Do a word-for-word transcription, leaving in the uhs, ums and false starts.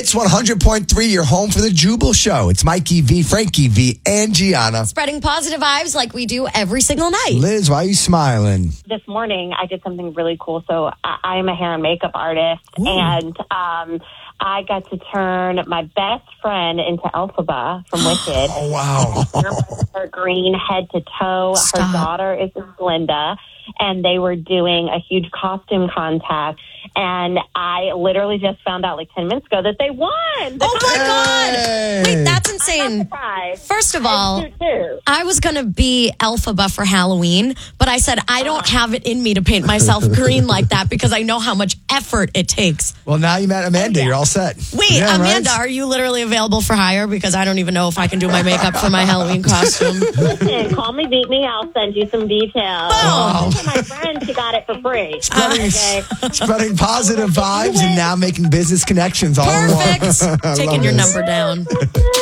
Hits one hundred point three, your home for the Jubal Show. It's Mikey V, Frankie V, and Gianna. Spreading positive vibes like we do every single night. Liz, why are you smiling? This morning, I did something really cool. So I- I'm a hair and makeup artist, Ooh. and um, I got to turn my best friend into Elphaba from Wicked. Oh, wow. Her, her green head to toe. Stop. Her daughter is Glinda, and they were doing a huge costume contest. And I literally just found out like ten minutes ago that they won. The Oh my God! Hey. Wait, that's I'm insane. not surprised. First of all, I do too. I was going to be Elphaba for Halloween, but I said I don't have it in me to paint myself green like that because I know how much effort it takes. Well, now you met Amanda. You're all set. Wait, Yeah, Amanda, right? are you literally available for hire? Because I don't even know if I can do my makeup for my Halloween costume. Listen, call me, beat me. I'll send you some details. Boom. For my friend, she got it for free. Spreading, Okay. spreading positive vibes and now making business connections all in one. Perfect. I Taking love your this. number down.